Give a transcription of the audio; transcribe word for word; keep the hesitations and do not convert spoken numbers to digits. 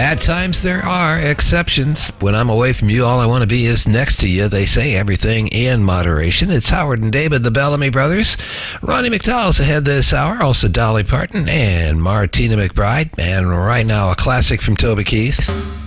At times there are exceptions. When I'm away from you, all I want to be is next to you. They say everything in moderation. It's Howard and David, the Bellamy Brothers. Ronnie McDowell's ahead this hour. Also Dolly Parton and Martina McBride. And right now, a classic from Toby Keith.